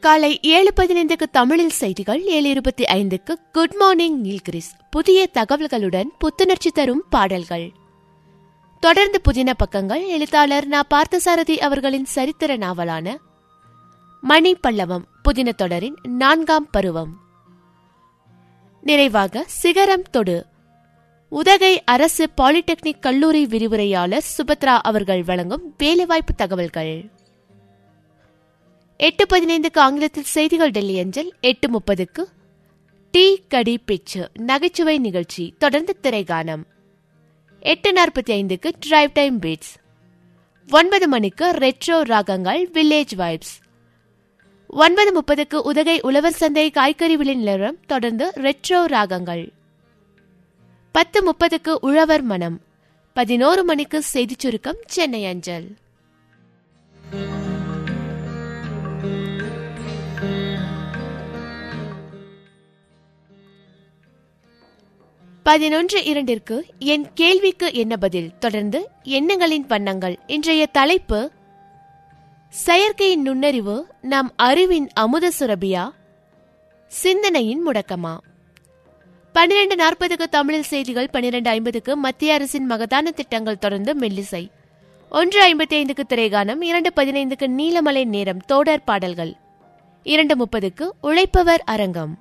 காலை 7:15க்கு தமிழில் செய்திகள், 7:25க்கு குட் மார்னிங் நீல்கிரிஸ் புதிய தகவல்களுடன் புத்துணர்ச்சி தரும் பாடல்கள். தொடர்ந்து புதின பக்கங்கள். எழுத்தாளர் நா. பார்த்தசாரதி அவர்களின் சரித்திர நாவலான மணி பல்லவம் புதின தொடரின் 4ஆம் பருவம். நிறைவாக சிகரம் தொடு உதகை அரசு பாலிடெக்னிக் கல்லூரி விரிவுரையாளர் சுபத்ரா அவர்கள் வழங்கும் வேலைவாய்ப்பு தகவல்கள். 8:15க்கு ஆங்கிலத்தில் செய்திகள் டெல்லி அஞ்சல். 8:30க்கு டீ கடி பிச்சு நகைச்சுவை நிகழ்ச்சி, தொடர்ந்து திரைகானம். 8:45க்கு டிரைவ் டைம் பீட்ஸ். 9 மணிக்கு ரெட்ரோ ராகங்கள் வில்லேஜ் வைப்ஸ். 9:30க்கு உதகை உழவர் சந்தை காய்கறி விலை நிலவரம், தொடர்ந்து ரெட்ரோ ராகங்கள். 10:30க்கு உழவர் மனம். 11 மணிக்கு செய்திச் சுருக்கம் சென்னை அஞ்சல். பதினொன்று 2ற்கு என் கேள்விக்கு என்ன பதில், தொடர்ந்து எண்ணங்களின் வண்ணங்கள். இன்றைய தலைப்பு செயற்கையின் நுண்ணறிவு நம் அறிவின் அமுத சுரபியா, சிந்தனையின் முடக்கமா. 12:40க்கு தமிழில் செய்திகள். 12:50க்கு மத்திய அரசின் மகதான திட்டங்கள், தொடர்ந்து மெல்லிசை. 1:55க்கு திரைகானம். 2:15க்கு நீலமலை நேரம் தோடர் பாடல்கள். 2:30க்கு உழைப்பவர் அரங்கம்.